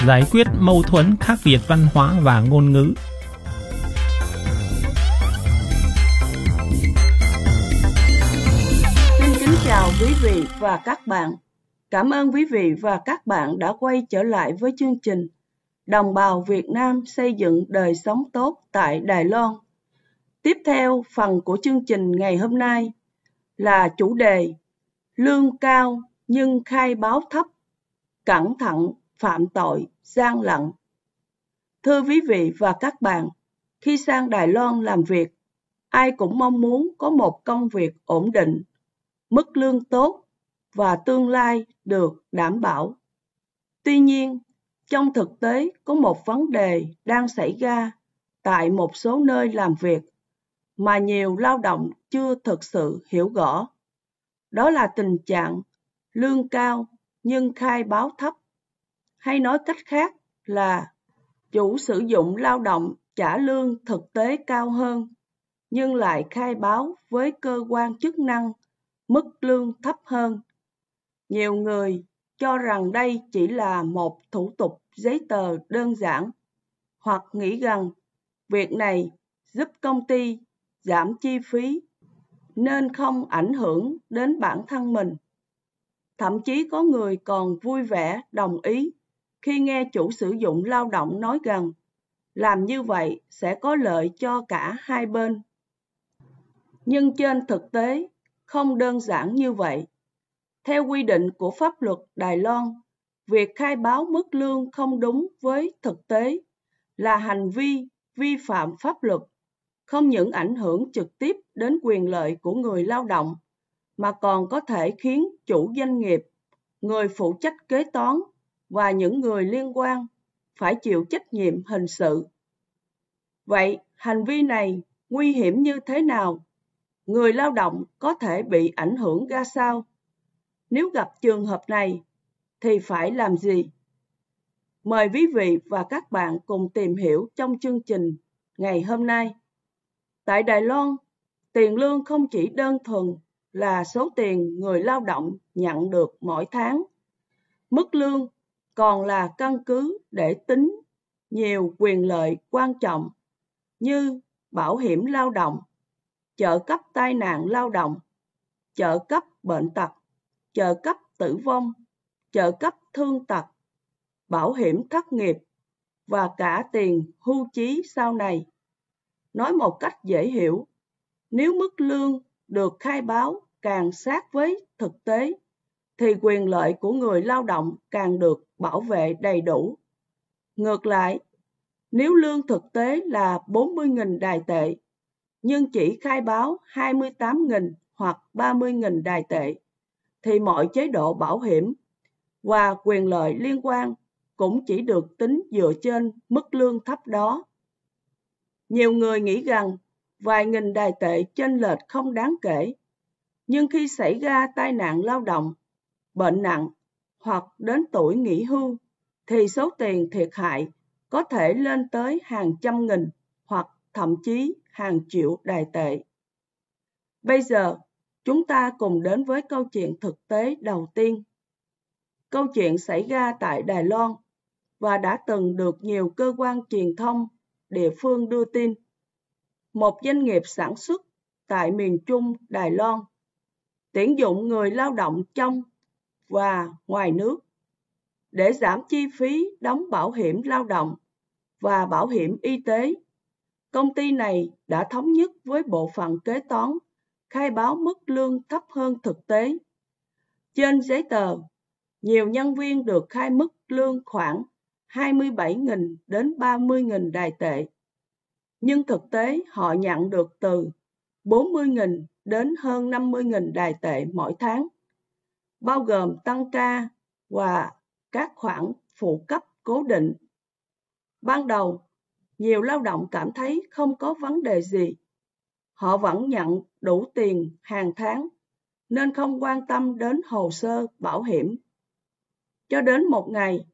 giải quyết mâu thuẫn khác biệt văn hóa và ngôn ngữ. Xin kính chào quý vị và các bạn. Cảm ơn quý vị và các bạn đã quay trở lại với chương trình Đồng bào Việt Nam xây dựng đời sống tốt tại Đài Loan. Tiếp theo, phần của chương trình ngày hôm nay là chủ đề Lương cao nhưng khai báo thấp, cẩn thận phạm tội gian lận. Thưa quý vị và các bạn, khi sang Đài Loan làm việc, ai cũng mong muốn có một công việc ổn định, mức lương tốt và tương lai được đảm bảo. Tuy nhiên, trong thực tế có một vấn đề đang xảy ra tại một số nơi làm việc mà nhiều lao động chưa thực sự hiểu rõ. Đó là tình trạng lương cao nhưng khai báo thấp, hay nói cách khác là chủ sử dụng lao động trả lương thực tế cao hơn nhưng lại khai báo với cơ quan chức năng mức lương thấp hơn. Nhiều người cho rằng đây chỉ là một thủ tục giấy tờ đơn giản, hoặc nghĩ rằng việc này giúp công ty giảm chi phí nên không ảnh hưởng đến bản thân mình. Thậm chí có người còn vui vẻ đồng ý khi nghe chủ sử dụng lao động nói rằng làm như vậy sẽ có lợi cho cả hai bên. Nhưng trên thực tế, không đơn giản như vậy. Theo quy định của pháp luật Đài Loan, việc khai báo mức lương không đúng với thực tế là hành vi vi phạm pháp luật, không những ảnh hưởng trực tiếp đến quyền lợi của người lao động, mà còn có thể khiến chủ doanh nghiệp, người phụ trách kế toán và những người liên quan phải chịu trách nhiệm hình sự. Vậy, hành vi này nguy hiểm như thế nào? Người lao động có thể bị ảnh hưởng ra sao? Nếu gặp trường hợp này, thì phải làm gì? Mời quý vị và các bạn cùng tìm hiểu trong chương trình ngày hôm nay. Tại Đài Loan, tiền lương không chỉ đơn thuần là số tiền người lao động nhận được mỗi tháng. Mức lương còn là căn cứ để tính nhiều quyền lợi quan trọng như bảo hiểm lao động, trợ cấp tai nạn lao động, trợ cấp bệnh tật, trợ cấp tử vong, trợ cấp thương tật, bảo hiểm thất nghiệp và cả tiền hưu trí sau này. Nói một cách dễ hiểu, nếu mức lương được khai báo càng sát với thực tế, thì quyền lợi của người lao động càng được bảo vệ đầy đủ. Ngược lại, nếu lương thực tế là 40.000 Đài tệ, nhưng chỉ khai báo 28.000 hoặc 30.000 Đài tệ, thì mọi chế độ bảo hiểm và quyền lợi liên quan cũng chỉ được tính dựa trên mức lương thấp đó. Nhiều người nghĩ rằng vài nghìn Đài tệ chênh lệch không đáng kể, nhưng khi xảy ra tai nạn lao động, bệnh nặng hoặc đến tuổi nghỉ hưu, thì số tiền thiệt hại có thể lên tới hàng trăm nghìn hoặc thậm chí hàng triệu Đài tệ. Bây giờ, chúng ta cùng đến với câu chuyện thực tế đầu tiên. Câu chuyện xảy ra tại Đài Loan và đã từng được nhiều cơ quan truyền thông địa phương đưa tin. Một doanh nghiệp sản xuất tại miền Trung Đài Loan tuyển dụng người lao động trong và ngoài nước để giảm chi phí đóng bảo hiểm lao động và bảo hiểm y tế. Công ty này đã thống nhất với bộ phận kế toán khai báo mức lương thấp hơn thực tế. Trên giấy tờ, nhiều nhân viên được khai mức lương khoảng 27.000 đến 30.000 Đài tệ. Nhưng thực tế họ nhận được từ 40.000 đến hơn 50.000 Đài tệ mỗi tháng, bao gồm tăng ca và các khoản phụ cấp cố định. Ban đầu, nhiều lao động cảm thấy không có vấn đề gì. Họ vẫn nhận đủ tiền hàng tháng, nên không quan tâm đến hồ sơ bảo hiểm. Cho đến một ngày,